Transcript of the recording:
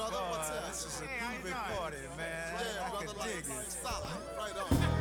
brother. What's God, up? this is a Hey, how you groovy doing? party, man. Yeah, I brother, can like dig it. solid. Right on.